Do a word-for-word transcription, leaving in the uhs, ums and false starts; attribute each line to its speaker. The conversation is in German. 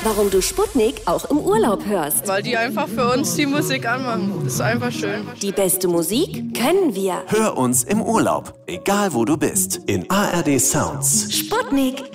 Speaker 1: warum du Sputnik auch im Urlaub hörst.
Speaker 2: Weil die einfach für uns die Musik anmachen. Das ist einfach schön.
Speaker 1: Die beste Musik können wir.
Speaker 3: Hör uns im Urlaub, egal wo du bist, in A R D Sounds.
Speaker 1: Sputnik.